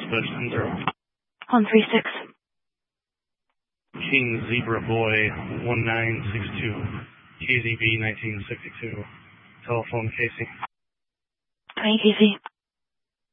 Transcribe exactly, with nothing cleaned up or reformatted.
Switch ten zero. one three six. King Zebra Boy one nine six two. K Z B nineteen sixty-two. Telephone Casey. Twenty Casey.